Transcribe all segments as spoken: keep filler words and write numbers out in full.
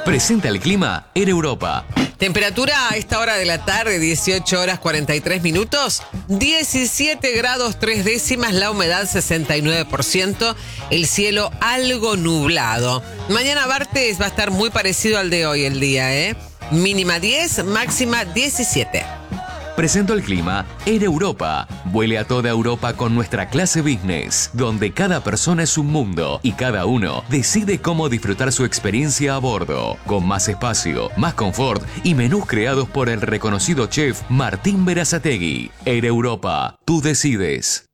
Presenta el clima en Europa. Temperatura a esta hora de la tarde, dieciocho horas cuarenta y tres minutos, diecisiete grados tres décimas, la humedad sesenta y nueve por ciento, el cielo algo nublado. Mañana martes va a estar muy parecido al de hoy el día, ¿eh? Mínima diez, máxima diecisiete. Presento el clima en Europa. Vuele a toda Europa con nuestra clase business, donde cada persona es un mundo y cada uno decide cómo disfrutar su experiencia a bordo. Con más espacio, más confort y menús creados por el reconocido chef Martín Berazategui. Air Europa, tú decides.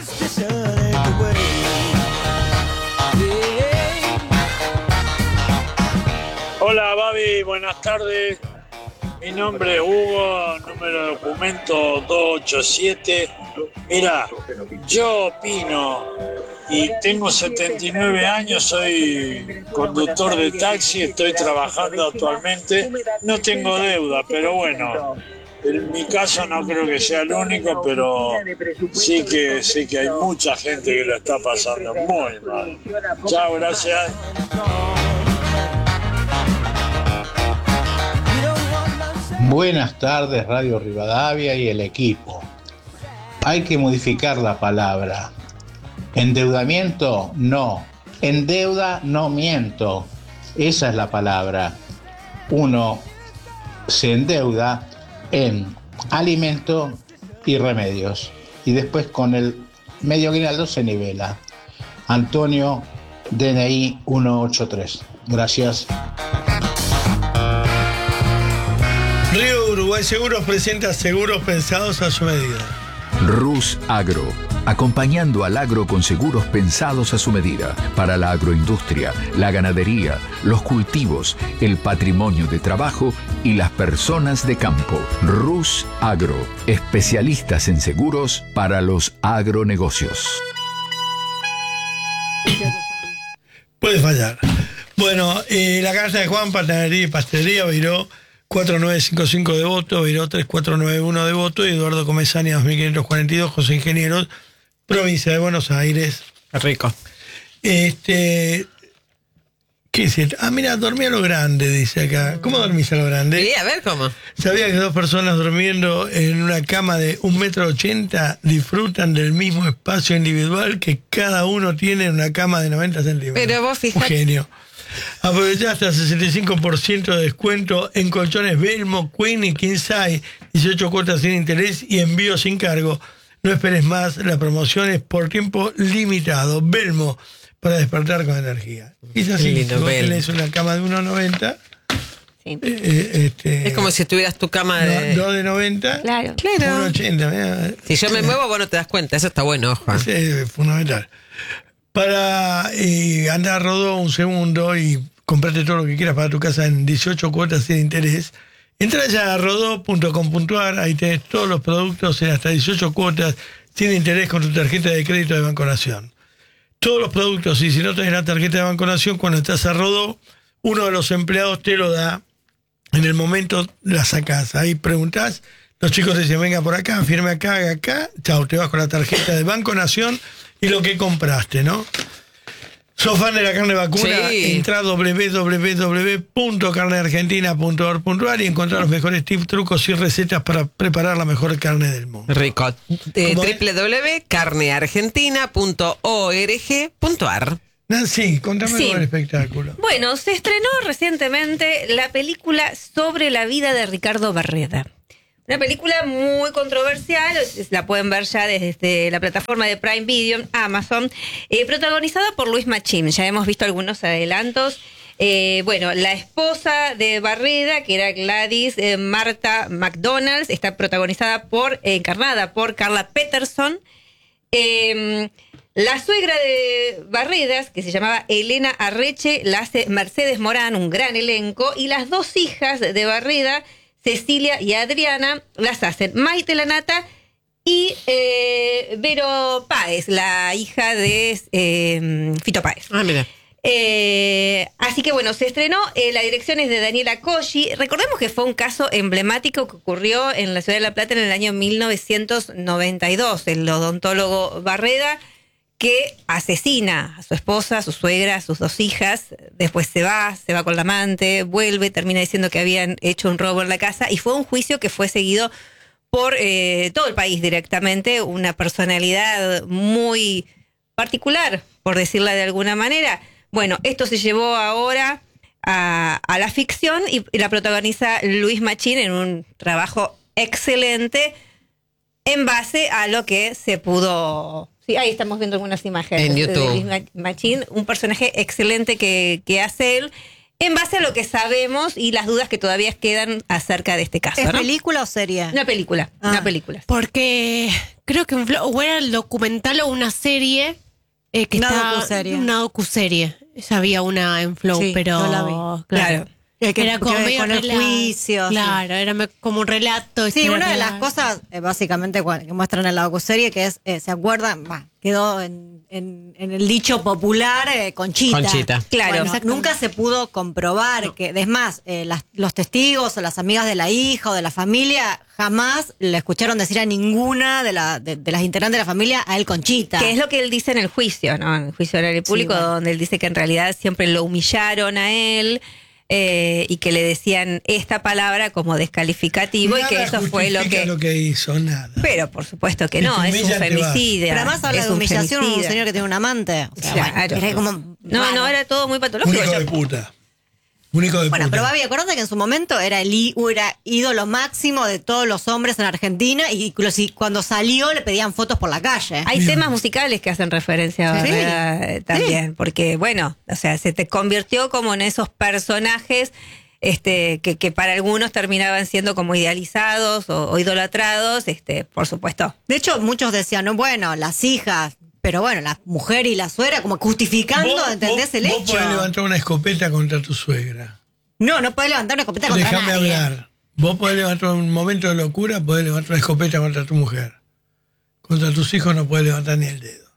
Hola Babi, buenas tardes. Mi nombre es Hugo, número de documento dos ocho siete. Mira, yo opino y tengo setenta y nueve años, soy conductor de taxi, estoy trabajando actualmente, no tengo deuda, pero bueno, en mi caso no creo que sea el único, pero sí que, sí que hay mucha gente que lo está pasando muy mal. Chao, gracias. Buenas tardes, Radio Rivadavia y el equipo. Hay que modificar la palabra. Endeudamiento, no. En deuda, no miento. Esa es la palabra. Uno se endeuda en alimento y remedios. Y después con el medio aguinaldo se nivela. Antonio, D N I ciento ochenta y tres. Gracias. Río Uruguay Seguros presenta seguros pensados a su medida. Rus Agro, acompañando al agro con seguros pensados a su medida, para la agroindustria, la ganadería, los cultivos, el patrimonio de trabajo y las personas de campo. Rus Agro, especialistas en seguros para los agronegocios. Puede fallar. Bueno, eh, la casa de Juan, panadería y pastelería, Beiró cuatro nueve cinco cinco de Voto, Beiró tres cuatro nueve uno de Voto y Eduardo Comesaña dos mil quinientos cuarenta y dos, José Ingenieros, provincia de Buenos Aires. Rico. Este, ¿qué es esto? Ah, mira, dormí a lo grande, dice acá. ¿Cómo dormís a lo grande? Sí, a ver cómo. ¿Sabía que dos personas durmiendo en una cama de un metro ochenta disfrutan del mismo espacio individual que cada uno tiene en una cama de noventa centímetros? Pero vos fijate. Un genio. Aprovechá hasta sesenta y cinco por ciento de descuento en colchones Belmo, Queen y King Size, dieciocho cuotas sin interés y envío sin cargo. No esperes más, la promoción es por tiempo limitado. Belmo, para despertar con energía. Y es así, lindo, si vos Belmo. tenés una cama de uno noventa, Sí. eh, este, Es como si tuvieras tu cama de... dos de noventa, Claro. Claro. uno ochenta. Mirá. Si yo me muevo, vos no te das cuenta. Eso está bueno, Juan. Sí, es fundamental. Para eh, andar a Rodó un segundo y comprarte todo lo que quieras para tu casa en dieciocho cuotas sin interés, entra ya a rodó punto com punto a r, ahí tenés todos los productos en hasta dieciocho cuotas sin interés con tu tarjeta de crédito de Banco Nación. Todos los productos, y si no tenés la tarjeta de Banco Nación, cuando estás a Rodó, uno de los empleados te lo da, en el momento la sacás, ahí preguntás, los chicos te dicen, venga por acá, firme acá, haga acá, chao, te vas con la tarjeta de Banco Nación y lo que compraste, ¿no? ¿Sos fan de la carne vacuna? Sí. Entrá a doble u doble u doble u punto carne argentina punto org punto a r y encontrá los mejores tips, trucos y recetas para preparar la mejor carne del mundo. Rico. Eh, ¿Cómo es? doble u doble u doble u punto carne argentina punto org punto a r. Nancy, contame Sí. el espectáculo. Bueno, se estrenó recientemente la película sobre la vida de Ricardo Barreda. Una película muy controversial, la pueden ver ya desde la plataforma de Prime Video, Amazon, eh, protagonizada por Luis Machín. Ya hemos visto algunos adelantos. Eh, bueno, la esposa de Barreda, que era Gladys eh, Marta McDonald, está protagonizada por, eh, encarnada por Carla Peterson. Eh, la suegra de Barredas, que se llamaba Elena Arreche, la hace Mercedes Morán, un gran elenco, y las dos hijas de Barreda, Cecilia y Adriana, las hacen Maite Lanata y eh, Vero Páez, la hija de eh, Fito Páez. Ah, mira. Eh, así que bueno, se estrenó, eh, la dirección es de Daniela Coggi. Recordemos que fue un caso emblemático que ocurrió en la ciudad de La Plata en el año mil novecientos noventa y dos. El odontólogo Barreda que asesina a su esposa, a su suegra, a sus dos hijas, después se va, se va con la amante, vuelve, termina diciendo que habían hecho un robo en la casa, y fue un juicio que fue seguido por eh, todo el país directamente, una personalidad muy particular, por decirla de alguna manera. Bueno, esto se llevó ahora a, a la ficción y, y la protagoniza Luis Machín en un trabajo excelente en base a lo que se pudo... Sí, ahí estamos viendo algunas imágenes en YouTube. de Luis Machín, un personaje excelente que, que hace él en base a lo que sabemos y las dudas que todavía quedan acerca de este caso. ¿Es ¿no? película o serie? Una película, Ah. una película. Porque creo que un flo- o era el documental o una serie eh, que Una estaba- docuserie. una docuserie. Ya había una en Flow, Sí, pero no la vi. claro. Claro. El que- era como que medio con el relato. juicio, sí. Claro, era me- como un relato. Sí, historia una de real. las cosas, eh, básicamente, cua- que muestran en la docuserie, que es, eh, ¿se acuerdan? Bah, quedó en, en- en el dicho popular, eh, Conchita. Conchita. Claro. Bueno, Exactamente. nunca se pudo comprobar que, es más, eh, las- los testigos o las amigas de la hija o de la familia jamás le escucharon decir a ninguna de, la, de, de las integrantes de la familia a él Conchita. Que es lo que él dice en el juicio, ¿no? En el juicio oral y público, bueno. donde él dice que en realidad siempre lo humillaron a él eh, y que le decían esta palabra como descalificativo Nada y que eso fue lo justifica que... lo que hizo, nada. Pero por supuesto que Que no, te es un humillan, te vas. femicidio. Pero además habla es de humillación a un femicida. señor que tiene un amante. O sea, Claro. bueno, era como No, raro. no, era todo muy Un patológico. hijo Yo- de puta. Un hijo de Bueno, puta. pero Babi, acuérdate que en su momento era el í- era ídolo máximo de todos los hombres en Argentina y los- y cuando salió le pedían fotos por la calle. Hay Bien. temas musicales que hacen referencia a Sí. Barreda, eh, también, porque bueno, o sea, se te convirtió como en esos personajes este, que, que para algunos terminaban siendo como idealizados o, o idolatrados, este, por supuesto. De hecho, muchos decían, no, bueno, las hijas, pero bueno, la mujer y la suegra, como justificando, Vos- ¿entendés vos- el vos hecho? podés levantar una escopeta contra tu suegra. No, no podés levantar una escopeta contra Déjame nadie. hablar. Vos podés levantar un momento de locura, podés levantar una escopeta contra tu mujer. Contra tus hijos no podés levantar ni el dedo.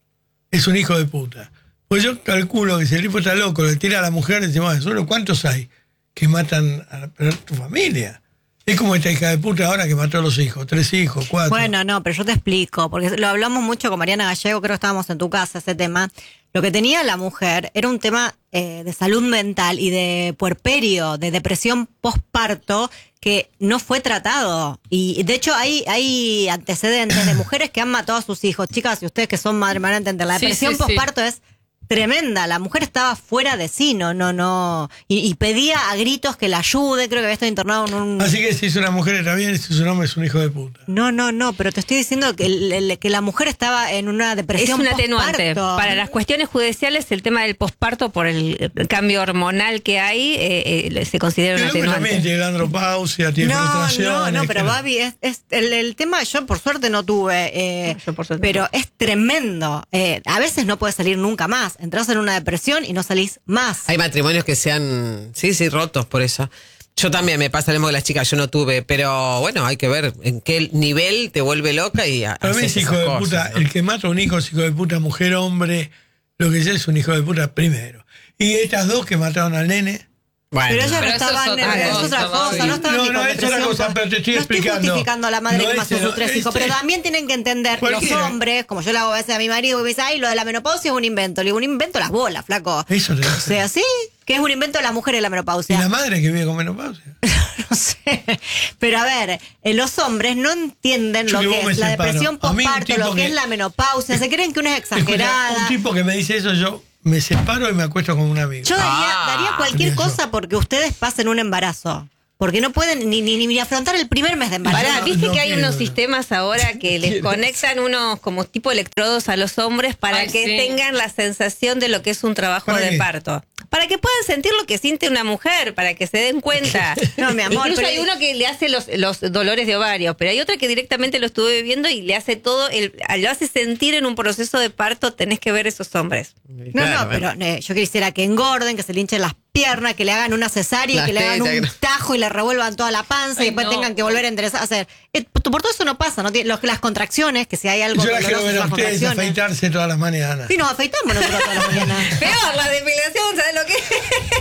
Es un hijo de puta. Pues yo calculo que si el tipo está loco, le tira a la mujer, decimos, ¿solo cuántos hay que matan a, a tu familia? Es como esta hija de puta ahora que mató a los hijos, tres hijos, cuatro. Bueno, no, pero yo te explico, porque lo hablamos mucho con Mariana Gallego, creo que estábamos en tu casa, ese tema. Lo que tenía la mujer era un tema eh, de salud mental y de puerperio, de depresión postparto, que no fue tratado. Y de hecho hay, hay antecedentes de mujeres que han matado a sus hijos. Chicas, y ustedes que son madre van a entender, la Sí, depresión sí, sí. postparto es tremenda. La mujer estaba fuera de sí, no, no, no. Y, y pedía a gritos que la ayude, creo que había estado internado en un... Así que si es una mujer está bien, si es un hombre es un hijo de puta. No, no, no, pero te estoy diciendo que, el- el- que la mujer estaba en una Es depresión un atenuante. postparto. Para las cuestiones judiciales, el tema del posparto, por el cambio hormonal que hay, eh, eh, se considera un El hombre atenuante. también tiene andropausia, tiene No, frustraciones. no, no, pero que Babi, es, es el, el tema yo por suerte no tuve, eh, Yo por suerte pero es tremendo. Eh, a veces no puedes salir nunca más. Entras en una depresión y no salís más. Hay matrimonios que se han, sí, sí, rotos por eso. Yo también me pasa lo mismo que las chicas, yo no tuve, pero bueno, hay que ver en qué nivel te vuelve loca y a- Para mí haces es hijo esas de cosas, puta. ¿no? El que mata a un hijo es hijo de puta, mujer, hombre. Lo que sea es un hijo de puta primero. Y estas dos que mataron al nene. Bueno, Pero ellas no Pero eso es estaban, otra eh, es cosa, otra cosa, Babi. no estaban No, ni no, con es otra depresión. cosa, pero te estoy no explicando. estoy justificando a la madre No, que mató a ese sus no, tres hijos, ese- pero también tienen que entender Cualquiera. los hombres, como yo le hago a veces a mi marido, que me dice, ay, lo de la menopausia es un invento. Le digo, un invento las bolas, flaco. Eso te O sea, sí, que es un invento de las mujeres la Y menopausia. la madre que vive con menopausia. No sé. Pero a ver, eh, los hombres no entienden Yo lo que que vos es me la separo. depresión A mí un postparto, tipo lo que, que- es la menopausia. Se creen que una es exagerada. Escucha, un tipo que me dice eso, yo me separo y me acuesto con un amigo. Yo daría, Ah, daría cualquier eso. cosa porque ustedes pasen un embarazo. Porque no pueden ni, ni, ni afrontar el primer mes de embarazo. Pará, no, viste no que hay quiero, unos no. sistemas ahora que les quiero. conectan unos como tipo electrodos a los hombres para Ay, que sí. tengan la sensación de lo que es un trabajo ¿Para de qué? parto. Para que puedan sentir lo que siente una mujer, para que se den cuenta. No, mi amor, Incluso pero- hay uno que le hace los, los dolores de ovario, pero hay otra que directamente lo estuve viendo y le hace todo, el, lo hace sentir en un proceso de parto. Tenés que ver esos hombres. No, Claro, no, pero bueno. eh, yo quisiera que engorden, que se linchen las piernas, que le hagan una cesárea, Las que le hagan tetas, un que- tajo y le revuelvan toda la panza y Ay, después no. tengan que volver a enderezar. A hacer. Eh, por todo eso no pasa, ¿no? Tiene- los- las contracciones, que si hay algo Yo las quiero doloroso ver son a las ustedes contracciones. afeitarse todas las mañanas. Sí, nos afeitamos nosotros todas las mañanas. Peor, la depilación, ¿sabes lo que es?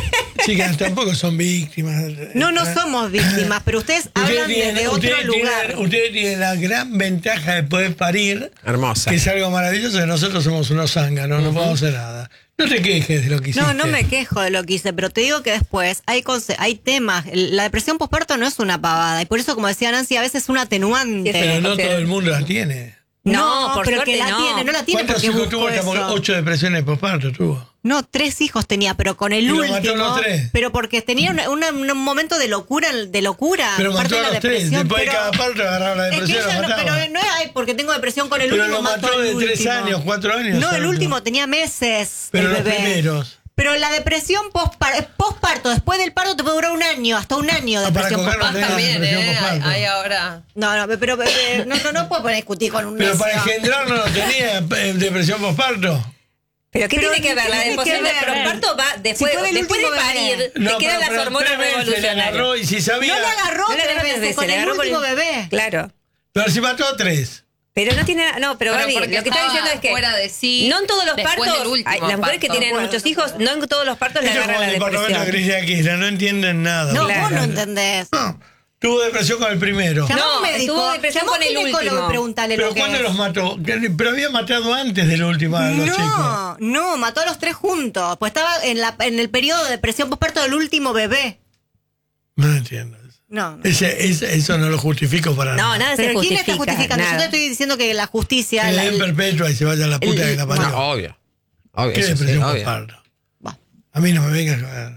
Chicas, tampoco son víctimas. No, no somos víctimas, pero ustedes hablan tienen, desde otro ustedes lugar. Tienen, ustedes tienen la gran ventaja de poder parir. Hermosa. Que es algo maravilloso, que nosotros somos unos zánganos, no podemos hacer nada. No te quejes de lo que hiciste. No, no me quejo de lo que hice, pero te digo que después hay conse- hay temas. La depresión postparto no es una pavada, y por eso, como decía Nancy, a veces es un atenuante. Pero no o sea, todo el mundo la tiene. No, No, por pero suerte que la no. tiene, no la tiene ¿Cuántos porque hijos buscó tuvo esta mujer? eso. Ocho depresiones postparto tuvo. No, tres hijos tenía, pero con el Y lo último. mató a los tres. Pero porque tenía una- una- un momento de locura, de locura. Pero parte mató a de la los tres. depresión, Después de pero- cada parto agarraba la Es que depresión y ella lo no, mataba. pero no es ay, porque tengo depresión con el Pero último. lo mató al de tres último. años, cuatro años. No, el ¿sabes? último tenía meses. Pero el los bebé. primeros. Pero la depresión pospar- postparto, después del parto te puede durar un año, hasta un año de Ah, para depresión coger no postparto. tenés También, depresión ¿eh? Hay, postparto. hay ahora. No, no, pero, pero, eh, no, no, no puedo poner a discutir con un Pero para necio. engendrar no lo tenía eh, depresión postparto. ¿Pero qué Pero tiene que ver? La tiene depresión que de ver. postparto va después, Si fue del después de último parir, bebé. te No, quedan pero- las pero hormonas tres veces le revolucionarias. agarró y si sabía. No la agarró No le tres agarró tres veces, veces, con le el agarró por último el- bebé. Claro. Pero si mató a tres. Pero no tiene. No, pero, Pero Gaby, porque lo que está estaba diciendo es que. fuera de sí no en todos los después partos. del último hay- las mujeres que parto. tienen Bueno, muchos no hijos, puede. no en todos los partos le Ellos agarra como la el departamento de depresión. Cristina Kirchner no entienden nada. No, Claro. vos no entendés. No, tuvo depresión con el primero. Llamá a un No, médico, tuvo depresión llamá a un con el ginecólogo último. y preguntale Pero lo que ¿cuándo es. los mató? Que- Pero había matado antes del último a los chicos. No, no, mató a los tres juntos. Pues estaba en, la, en el periodo de depresión postparto del último bebé. No entiendo. No, no. Ese, ese- eso no lo justifico para No, nada. nada se Pero ¿quién justifica. está justificando? Yo nada. te estoy diciendo que la justicia. Que la- le den el- perpetua y se vaya a la puta el- que la parió. No, obvio. Obvio, ¿Qué eso sí, depresión obvio. postparto? Va. A mí no me vengas a...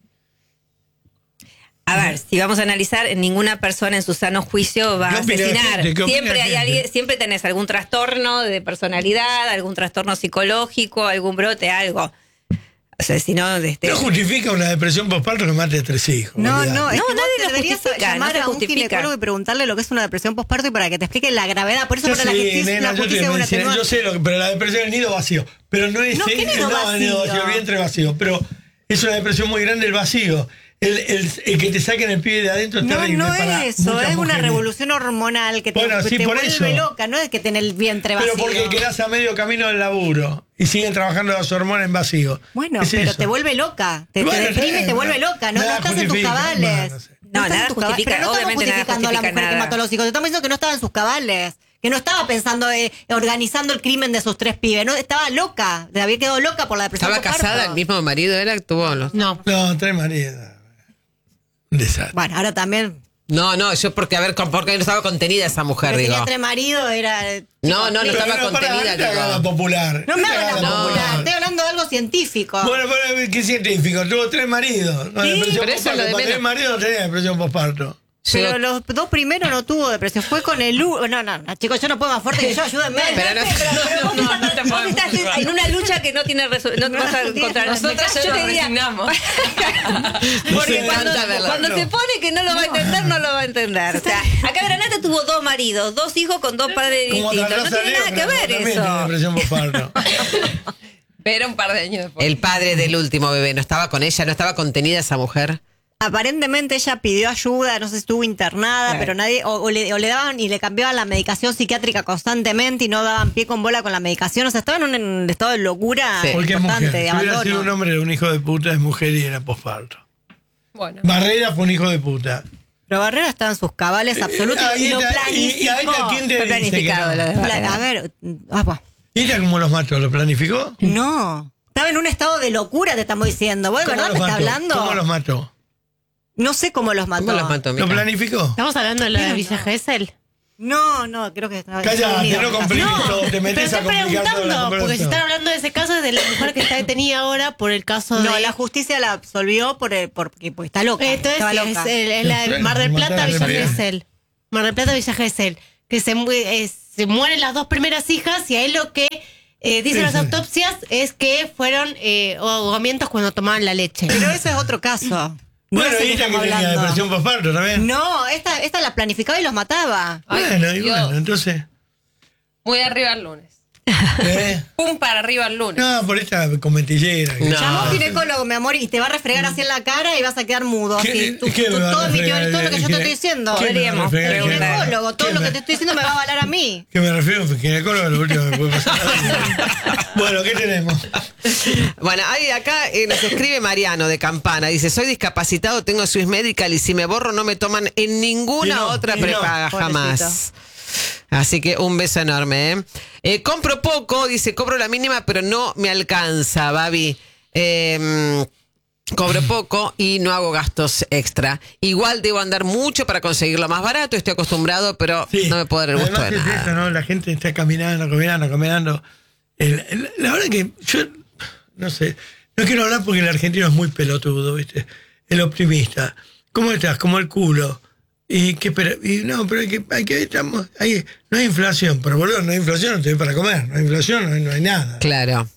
A ver, si vamos a analizar, ninguna persona en su sano juicio va ¿Qué a opina la asesinar. gente? ¿Qué opina Siempre la hay gente? alguien, siempre tenés algún trastorno de personalidad, algún trastorno psicológico, algún brote, algo. O sea, si no, este, No justifica una depresión postparto que mate a tres hijos. No, olvidate. no, es No, que nadie vos lo deberías justifica, llamar no se a un justifica. ginecólogo y preguntarle lo que es una depresión postparto y para que te explique la gravedad. Por eso Yo para la sé, justicia, nena, la yo, estoy justicia en es una medicina, yo atenuante. sé lo que, pero la depresión del nido vacío. Pero no es No, ¿qué eh, nido no, el nido vacío? vacío, el vientre vacío. Pero es una depresión muy grande el vacío. El, el, el que te saquen el pie de adentro es No, terrible. no para es eso, muchas es una mujeres. revolución hormonal que te, Bueno, que sí, te por vuelve eso. loca, no es que tenés el vientre vacío. Pero porque quedás a medio camino del laburo y siguen trabajando las hormonas en vacío. Bueno, Es pero eso. te vuelve loca, te, te Bueno, deprime y eh, te vuelve loca, no, no nada estás en tus justifica, cabales. bueno, no sé. No, estás nada en tus cabales. justifica, Pero no estamos obviamente nada justificando a la justifica mujer que nada. mató a los hijos, te estamos diciendo que no estaba en sus cabales, que no estaba pensando, eh, organizando el crimen de sus tres pibes, no estaba loca, te había quedado loca por la depresión ¿Estaba postparto. casada? ¿El mismo marido era que tuvo los.? No. No, tres maridos. Un desastre. Bueno, ahora también. No, no, yo porque, a ver, con- porque no estaba contenida esa mujer, Pero digo. tenía tres maridos, era. No, no, no Pero estaba no, pará, contenida, no te hagas la digo. popular. No me te hagas hagas la no. popular, estoy hablando de algo científico. Bueno, pero ¿qué científico? Tuvo tres maridos. No, Sí, depresión pero eso es lo de postparto. Para menos. tres maridos no tenía depresión postparto. Pero Llegó- los dos primeros no tuvo depresión, fue con el U. No, no, no, chicos, yo no puedo más fuerte que yo, ayúdenme. Pero no- Pero vos no, estás- no te vos podemos estás ayudar. en una lucha que no tiene resu- no te vas a encontrar. Nosotras ya Yo nos te diría- resignamos. Porque Me cuando, encanta verlo. cuando se pone que no lo va a entender, no lo va a entender. O sea, acá Granata tuvo dos maridos, dos hijos con dos padres Como distintos. No Carlos tiene nada que Aleo, ver también tiene eso. depresión postparto. Pero un par de años después. El padre del último bebé, ¿no estaba con ella? ¿No estaba contenida esa mujer? Aparentemente ella pidió ayuda, no sé si estuvo internada, Claro. pero nadie, o, o le, o le daban y le cambiaban la medicación psiquiátrica constantemente y no daban pie con bola con la medicación. O sea, estaba en un, en un estado de locura Sí. Porque es importante, mujer. de Si hubiera abandono. sido un hombre, un hijo de puta, es mujer y era postparto. Bueno. Barrera fue un hijo de puta. Pero Barrera estaba en sus cabales absolutos Ahí y lo está, y- y ahí está, planificó. ¿quién te Fue dice planificado que no? lo de Barrera. Pla- A ver, ah, bah. ¿Y ella cómo los mató? ¿Lo planificó? No. Estaba en un estado de locura, te estamos diciendo. ¿Vos de ¿Cómo verdad los me estás mató? hablando? ¿Cómo los mató? No sé cómo los mató. ¿Cómo los mató, ¿Lo Mica? planificó? ¿Estamos hablando de lo de Villa Gesell? No, no, creo que estaba. Callate, no compliques todo, te Pero metes estoy a complicar toda la preguntando, porque si conversación. están hablando de ese caso es de la mujer que está detenida ahora por el caso No, de... la justicia la absolvió por el, porque pues, está loca. Entonces estaba sí, loca. es, el- es la de Bueno, Mar del Plata, matar a Villa Gabriel. Gesell. Mar del Plata, Villa Gesell. Que se, mu- eh, se mueren las dos primeras hijas y ahí lo que eh, dicen Sí, las sí. autopsias es que fueron eh, ahogamientos cuando tomaban la leche. Pero ese es otro caso. No Bueno, es el y que ella que estamos tenía hablando. depresión postparto también. No, esta, esta la planificaba y los mataba. Ay, Bueno, y Dios. bueno, entonces. Muy arriba el lunes. ¿Eh? Pum para arriba el lunes. No, por esta comentillera. No. Llamó a un ginecólogo, mi amor, y te va a refregar así en la cara y vas a quedar mudo. ¿Qué- Así, tú- qué tú- me va a todo, mi refregar teoría, todo lo que el yo te gine- estoy diciendo. ¿Qué me va a Deberíamos. refregar el El gine- ginecólogo, todo ¿Qué lo me- que te estoy diciendo me va a avalar a mí. Que me refiero a un ginecólogo, lo último que me puede pasar. Bueno, ¿qué tenemos? Bueno, ahí acá eh, nos escribe Mariano de Campana. Dice, soy discapacitado, tengo Swiss Medical y si me borro no me toman en ninguna Y no, otra y no. prepaga jamás. Pobrecito. Así que un beso enorme. ¿eh? Eh, compro poco, dice, cobro la mínima, pero no me alcanza, Babi. Eh, cobro poco y no hago gastos extra. Igual debo andar mucho para conseguirlo más barato, estoy acostumbrado, pero Sí. no me puedo dar el gusto Además de es nada. eso, ¿no? La gente está caminando, caminando, caminando. El- el- la verdad que yo, no sé, no quiero hablar porque el argentino es muy pelotudo, ¿viste? El optimista. ¿Cómo estás? Como el culo. Y que pero, y no, pero hay que, hay que estamos, hay, no hay inflación, pero boludo, no hay inflación, no te doy para comer, no hay inflación, no hay, no hay nada. Claro.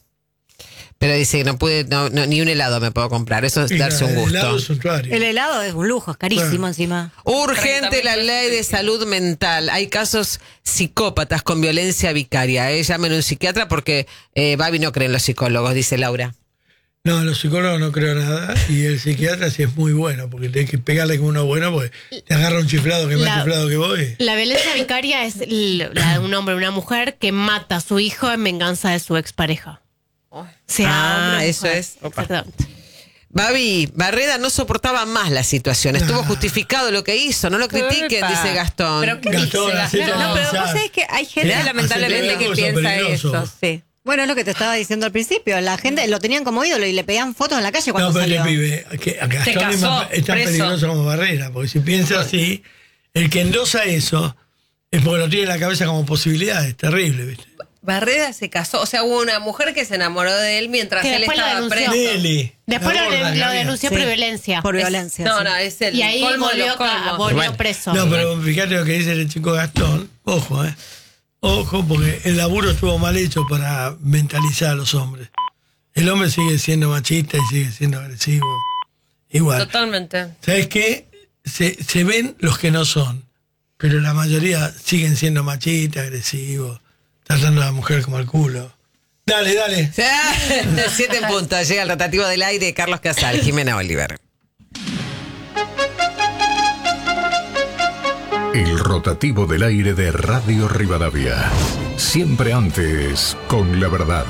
Pero dice que no pude, no, no, ni un helado me puedo comprar. Eso es Y darse un el gusto. helado es suntuario. El helado es un lujo, es carísimo Bueno. encima. Urgente la ley de salud mental. Hay casos psicópatas con violencia vicaria. ¿eh? Llamen a un psiquiatra porque eh, Babi no cree en los psicólogos, dice Laura. No, los psicólogos no creo nada y el psiquiatra sí es muy bueno porque tenés que pegarle con uno bueno porque te agarra un chiflado que es más La- chiflado que vos. y- La violencia vicaria es l- la de un hombre o una mujer que mata a su hijo en venganza de su expareja. Sea Ah, hombre o eso mujer. es. Opa. Exactamente. Babi, Barreda no soportaba más la situación. Estuvo Ah. justificado lo que hizo. No lo critiquen, Epa. dice Gastón. ¿Pero qué Gastón, dice hacete Gastón? No, pero vos avanzar. sabés que hay gente Mirá, lamentablemente hacete que algo piensa peligroso. eso. Sí. Bueno, es lo que te estaba diciendo al principio. La gente lo tenían como ídolo y le pedían fotos en la calle cuando No, pero salió. el pibe, que a Gastón es, casó, más- es tan preso. peligroso como Barrera, porque si piensa así, el que endosa eso es porque lo tiene en la cabeza como posibilidad, es terrible, ¿viste? Barreda se casó. O sea, hubo una mujer que se enamoró de él mientras Que él después lo estaba denunció. preso. Nelly. Después la lo, gorda que lo había. denunció Sí. por violencia. Por Es- violencia. No, sí. no, es el Y ahí colmo de los volvió, ca- colmos. volvió Bueno. preso. No, pero fíjate lo que dice el chico Gastón. Ojo, ¿eh? Ojo, porque el laburo estuvo mal hecho para mentalizar a los hombres. El hombre sigue siendo machista y sigue siendo agresivo. Igual. Totalmente. ¿Sabes qué? Se, se ven los que no son, pero la mayoría siguen siendo machistas, agresivos, tratando a la mujer como el culo. Dale, dale. Siete en punto. Llega el rotativo del aire de Carlos Casal, Jimena Oliver. El rotativo del aire de Radio Rivadavia. Siempre antes con la verdad.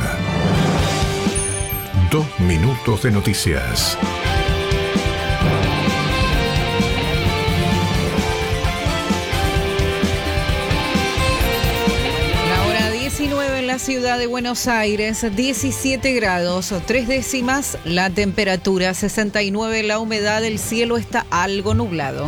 Dos minutos de noticias. La hora diecinueve en la ciudad de Buenos Aires, diecisiete grados, tres décimas, la temperatura sesenta y nueve, la humedad, el cielo está algo nublado.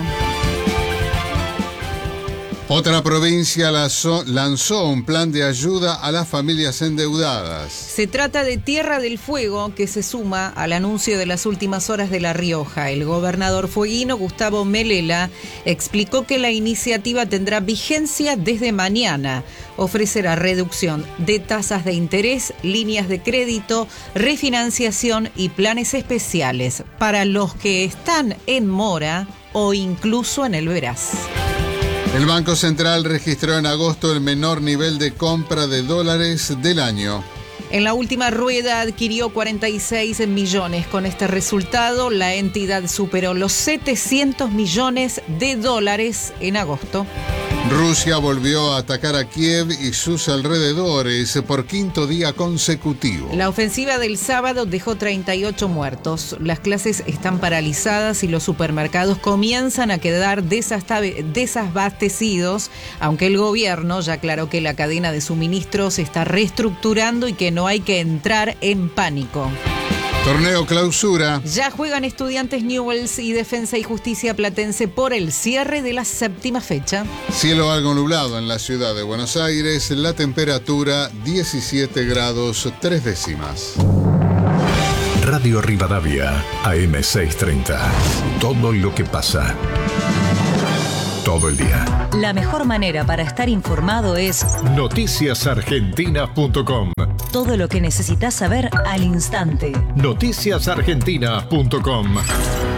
Otra provincia lanzó, lanzó un plan de ayuda a las familias endeudadas. Se trata de Tierra del Fuego, que se suma al anuncio de las últimas horas de La Rioja. El gobernador fueguino, Gustavo Melela, explicó que la iniciativa tendrá vigencia desde mañana. Ofrecerá reducción de tasas de interés, líneas de crédito, refinanciación y planes especiales para los que están en mora o incluso en el veraz. El Banco Central registró en agosto el menor nivel de compra de dólares del año. En la última rueda adquirió cuarenta y seis millones. Con este resultado, la entidad superó los setecientos millones de dólares en agosto. Rusia volvió a atacar a Kiev y sus alrededores por quinto día consecutivo. La ofensiva del sábado dejó treinta y ocho muertos. Las clases están paralizadas y los supermercados comienzan a quedar desasta- desabastecidos, aunque el gobierno ya aclaró que la cadena de suministro se está reestructurando y que no hay que entrar en pánico. Torneo Clausura. Ya juegan Estudiantes Newell's y Defensa y Justicia Platense por el cierre de la séptima fecha. Cielo algo nublado en la ciudad de Buenos Aires. La temperatura diecisiete grados tres décimas. Radio Rivadavia, A M seiscientos treinta. Todo lo que pasa. Todo el día. La mejor manera para estar informado es noticias argentinas punto com. todo lo que necesitas saber al instante. noticias argentinas punto com.